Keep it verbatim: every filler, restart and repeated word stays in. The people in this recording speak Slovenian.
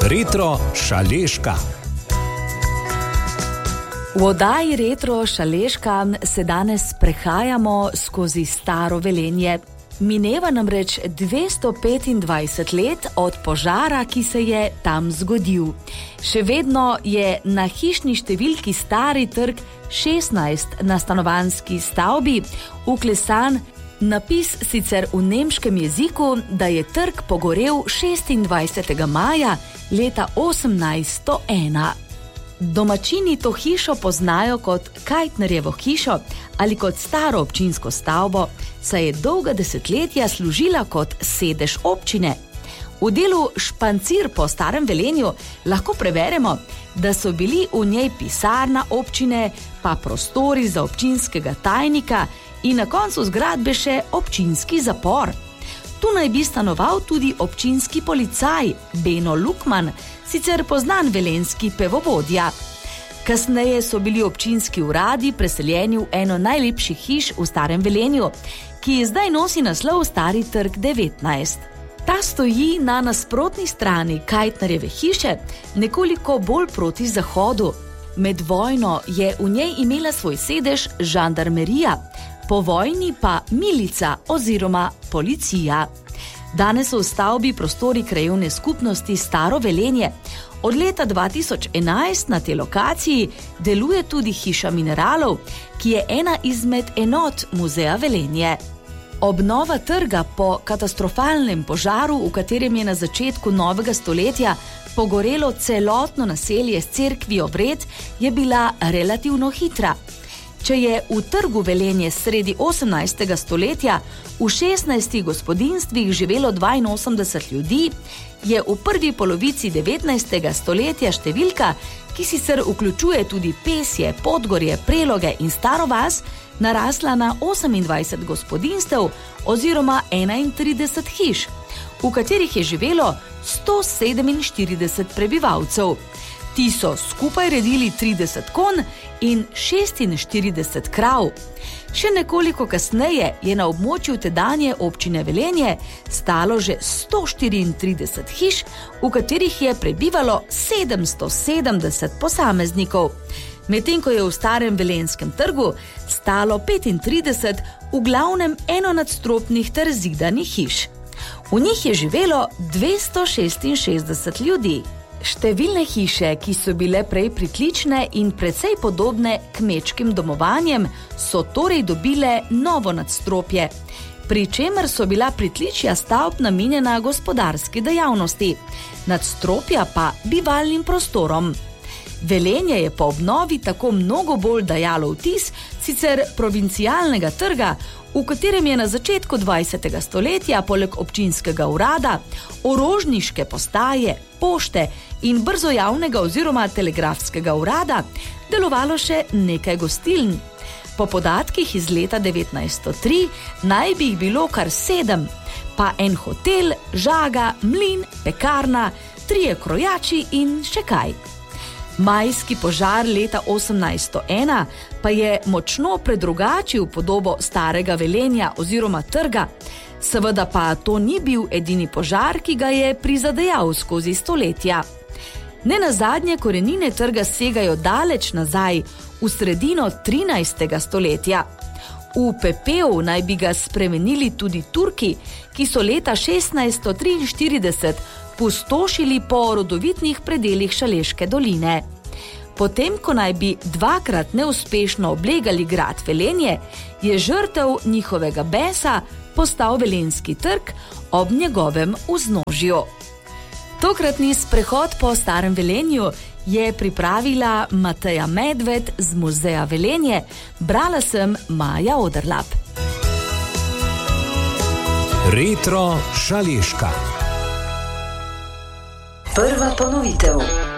Retro Šaleška. V oddaji Retro Šaleška se danes prehajamo skozi staro Velenje. Mineva namreč dvesto petindvajset let od požara, ki se je tam zgodil. Še vedno je na hišni številki Stari trg šestnajst na stanovanjski stavbi vklesan napis sicer v nemškem jeziku, da je trg pogorel šestindvajsetega maja leta osemnajststo ena. Domačini to hišo poznajo kot Kajtnerjevo hišo ali kot staro občinsko stavbo, saj je dolga desetletja služila kot sedež občine. V delu Špancir po starem Velenju lahko preberemo, da so bili v njej pisarna občine, pa prostori za občinskega tajnika in na koncu zgradbe še občinski zapor. Tu naj bi stanoval tudi občinski policaj Beno Lukman, sicer poznan velenjski pevovodja. Kasneje so bili občinski uradi preseljeni v eno najlepših hiš v starem Velenju, ki zdaj nosi naslov Stari trg devetnajst. Ta stoji na nasprotni strani Kajtnerjeve hiše, nekoliko bolj proti zahodu. Med vojno je v njej imela svoj sedež žandarmerija, po vojni pa milica oziroma policija. Danes so v stavbi prostori krajevne skupnosti Staro Velenje. Od leta dva tisoč enajst na tej lokaciji deluje tudi hiša mineralov, ki je ena izmed enot muzeja Velenje. Obnova trga po katastrofalnem požaru, v katerem je na začetku novega stoletja pogorelo celotno naselje s cerkvijo vred, je bila relativno hitra. Če je v trgu Velenje sredi osemnajstega stoletja v šestnajstih gospodinjstvih živelo dvainosemdeset ljudi, je v prvi polovici devetnajstega stoletja številka, ki sicer vključuje tudi Pesje, Podgorje, Preloge in Staro vas, narasla na osemindvajset gospodinjstev oziroma enaintrideset hiš, v katerih je živelo sto sedeminštirideset prebivalcev. Ti so skupaj redili trideset konj in šestinštirideset krav. Še nekoliko kasneje je na območju tedanje občine Velenje stalo že sto štiriintrideset hiš, v katerih je prebivalo sedemsto sedemdeset posameznikov. Medtem ko je v starem velenjskem trgu stalo petintrideset v glavnem enonadstropnih ter zidanih hiš. V njih je živelo dvesto šestinšestdeset ljudi. Številne hiše, ki so bile prej pritlične in precej podobne kmečkim domovanjem, so torej dobile novo nadstropje, pri čemer so bila pritličja stavb namenjena gospodarski dejavnosti, nadstropja pa bivalnim prostorom. Velenje je po obnovi tako mnogo bolj dajalo vtis sicer provincialnega trga, v katerem je na začetku dvajsetega stoletja poleg občinskega urada, orožniške postaje, pošte in brzojavnega oziroma telegrafskega urada delovalo še nekaj gostiln. Po podatkih iz leta devetnajststo tri naj bi jih bilo kar sedem, pa en hotel, žaga, mlin, pekarna, trije krojači in še kaj. Majski požar leta osemnajststo ena pa je močno predrugačil podobo starega Velenja oziroma trga. Seveda pa to ni bil edini požar, ki ga je prizadejal skozi stoletja. Nenazadnje korenine trga segajo daleč nazaj, v sredino trinajstega stoletja. V pepel naj bi ga spremenili tudi Turki, ki so leta šestnajststo triinštirideset pustošili po rodovitnih predelih Šaleške doline. Potem, ko naj bi dvakrat neuspešno oblegali grad Velenje, je žrtev njihovega besa postal Velenjski trg ob njegovem vznožju. Tokratni sprehod po starem Velenju je pripravila Mateja Medved z muzeja Velenje, brala sem Maja Oderlap. Retro Šaleška. Prva ponovitev.